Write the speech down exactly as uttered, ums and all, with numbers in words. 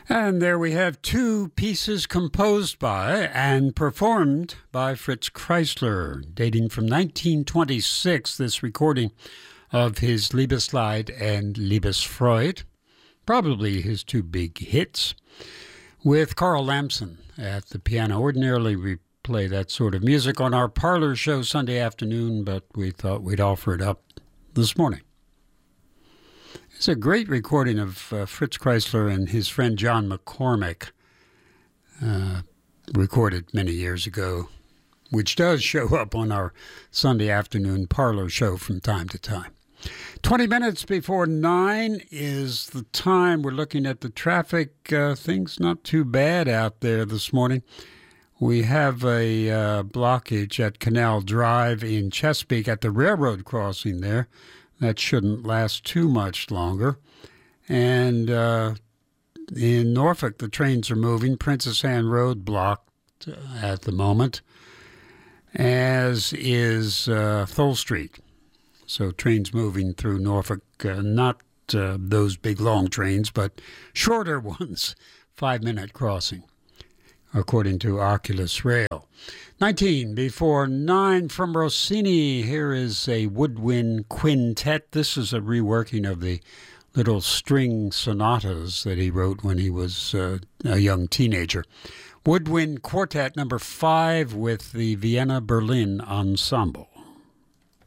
And there we have two pieces composed by and performed by Fritz Kreisler, dating from nineteen twenty-six, this recording of his Liebeslied and Liebesfreud, probably his two big hits, with Carl Lamson at the piano. Ordinarily we play that sort of music on our parlor show Sunday afternoon, but we thought we'd offer it up this morning. It's a great recording of uh, Fritz Kreisler and his friend John McCormick, uh, recorded many years ago, which does show up on our Sunday afternoon parlor show from time to time. twenty minutes before nine is the time. We're looking at the traffic. Uh, things not too bad out there this morning. We have a uh, blockage at Canal Drive in Chesapeake at the railroad crossing there. That shouldn't last too much longer. And uh, in Norfolk, the trains are moving. Princess Anne Road blocked uh, at the moment, as is uh, Thole Street. So trains moving through Norfolk, uh, not uh, those big long trains, but shorter ones, five-minute crossing, according to Oculus Rail. nineteen before nine from Rossini. Here is a woodwind quintet. This is a reworking of the little string sonatas that he wrote when he was uh, a young teenager. Woodwind Quartet number five with the Vienna Berlin Ensemble.